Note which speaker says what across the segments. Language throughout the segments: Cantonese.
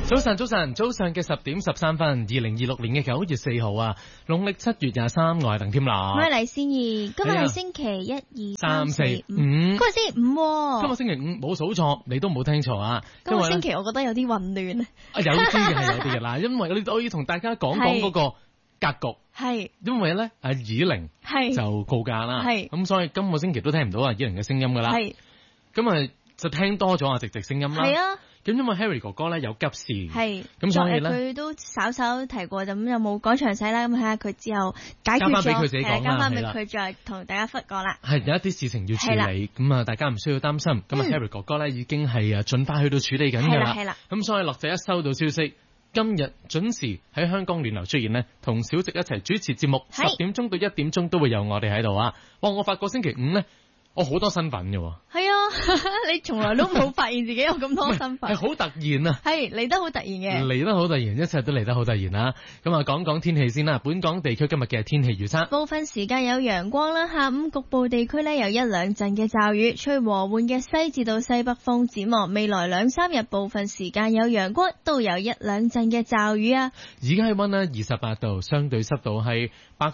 Speaker 1: 早上嘅10點13分，2026年嘅9月4號啊，農曆7月23，我係鄧添樂。
Speaker 2: 我係黎仙兒，今日係星期1、2、3、4、5，今日星期5，
Speaker 1: 今日星期5冇數錯，你都冇聽錯啊！
Speaker 2: 今日星期我覺得有啲混亂啊，
Speaker 1: 有啲嘅啦，因為我要同大家講嗰個格局，係因為咧阿以玲就告假啦，咁所以今個星期都聽唔到阿以玲嘅聲音噶啦，咁啊就聽多咗阿直直聲音啦。係啊。咁因為 Harry 哥哥咧有急事，係咁所以咧佢
Speaker 2: 都稍稍提過，咁有冇講詳細啦？咁睇下佢之後解決咗，交翻俾佢自己講啦，交翻俾佢再同大家覆過啦。係有一啲事情要處理，咁啊大家唔需要擔心。咁啊 Harry 哥哥咧已經係盡快去到處理緊㗎啦。係啦，咁所以樂仔一收到消息，今日準時喺香港暖流出現呢，同小直一齊主持節目，10點鐘到1點鐘都會有我哋喺度啊！哇！我發覺星期5咧。我好多身份嘅，係啊，你從來都冇發現自己有咁多身份，係好突然啊，係嚟得好突然嘅，嚟得好突然，一切都嚟得好突然啦。咁啊，講講天氣先啦。本港地區今日嘅天氣預測，部分時間有陽光啦，下午局部地區呢有1、2陣嘅驟雨，吹和緩嘅西至到西北風。展望未來2、3日，部分時間有陽光，都有1、2陣嘅驟雨啊。而家氣溫呢28度，相對濕度係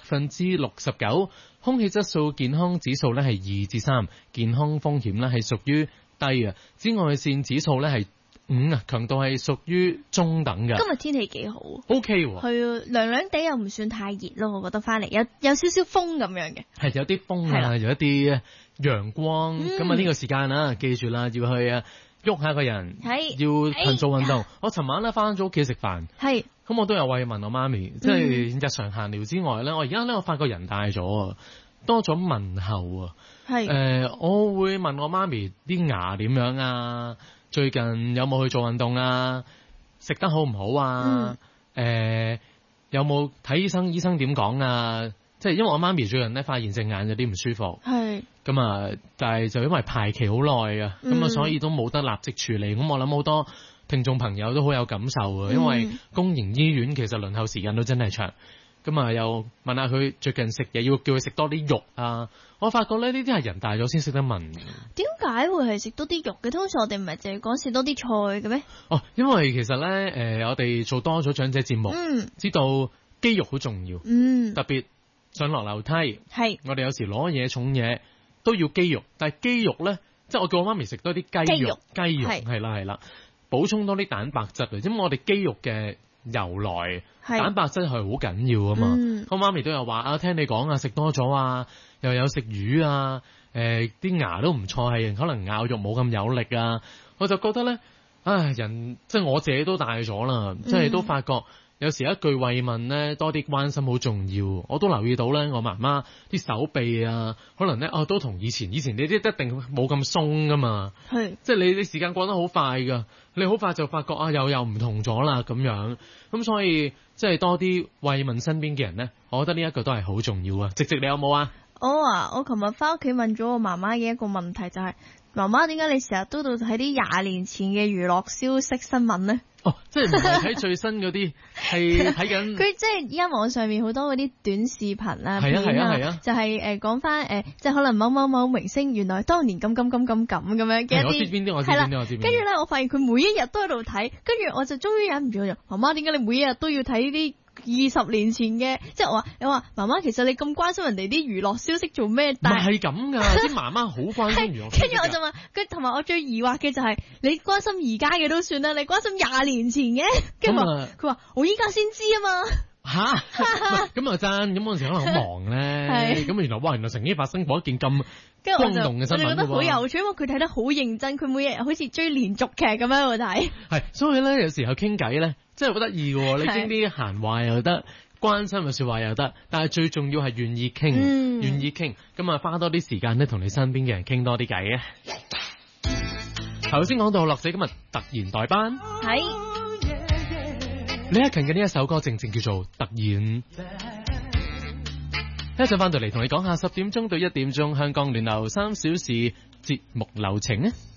Speaker 2: 69%。空氣質素健康指數咧係2至3，健康風險咧係屬於低啊。紫外線指數咧係5啊，強度係屬於中等嘅。今日天氣幾好，OK 喎，係啊，涼涼地又唔算太熱咯，我覺得翻嚟有少少風咁樣嘅，係有啲風啊，有一啲陽光。咁啊呢個時間啊，記住啦，要去喐下個人，要勤做運動。我尋晚咧翻咗屋企食飯，係。咁我都有慰問我媽咪，即係日常閒聊之外咧，我而家咧我發覺人大咗啊，多咗問候啊。係我會問我媽咪啲牙點樣啊，最近有冇去做運動啊，食得好唔好啊？有冇睇醫生？醫生點講啊？即係因為我媽咪最近咧發現隻眼有啲唔舒服，係咁啊，但係就因為排期好耐啊，咁啊所以都冇得立即處理。咁我諗好多聽眾朋友都好有感受啊，因為公營醫院其實輪候時間都真係長。咁啊，又問下佢最近食嘢，要叫佢食多啲肉啊。我發覺咧呢啲係人大咗先識得問。點解會係食多啲肉嘅？通常我哋唔係淨係講食多啲菜嘅咩？哦，因為其實咧我哋做多咗長者節目，知道肌肉好重要，特別上落樓梯，係我哋有時攞嘢重嘢都要肌肉，但係肌肉咧，即係我叫我媽咪食多啲雞肉係啦。補充多啲蛋白質啊，因為我哋肌肉嘅由來蛋白質係好緊要啊嘛。我媽咪都有話啊，聽你講啊，食多咗啊，又有食魚啊，啲牙都唔錯，係可能咬肉冇咁有力啊。我就覺得咧，人即係我自己都大咗啦，即係都發覺有時一句慰問咧，多啲關心好重要。我都留意到咧，我媽媽啲手臂啊，可能咧都同以前你啲一定冇咁鬆噶嘛，係即係你時間過得好快噶。你好快就發覺又唔同咗啦咁樣，咁所以即係多啲慰問身邊嘅人咧，我覺得呢一個都係好重要啊！直直你有冇啊？我琴日翻屋企問咗我媽媽嘅一個問題，就係媽媽，點解你成日都到睇啲20年前嘅娛樂消息新聞咧？哦，即係唔係睇最新嗰啲，係睇緊佢即係依家網上面好多嗰啲短視頻啊，係啊，就係講翻即係可能某某明星原來當年咁樣嘅一啲，我知邊啲，我知邊啲，我知邊啲。跟住咧，我發現佢每一日都喺度睇，跟住我就終於忍唔住咗，媽媽，點解你每一日都要睇呢啲20年前嘅？即係你話媽媽，其實你咁關心人哋啲娛樂消息做咩？但係咁噶，啲媽媽好關心娛樂消息。跟住我就問佢，同埋我最疑惑嘅就係你關心而家嘅都算啦，你關心20年前嘅？跟住佢話我依家先知啊嘛。吓咁啊真咁嗰陣時可能好忙咧，咁原來曾經發生過一件咁轟動嘅新聞，我覺得好有趣，因為佢睇得好認真，佢每日好似追連續劇咁樣去睇。係，所以咧有時候傾偈咧真係好得意嘅，你傾啲閒話又得，關心嘅說話又得，但係最重要係願意傾，願意傾，咁啊花多啲時間咧同你身邊嘅人傾多啲偈啊。頭先講到樂仔今日突然代班，係。李克勤嘅呢一首歌正叫做突然，一陣翻到嚟同你講下10點鐘到1點鐘香港暖流3小時節目流程啊！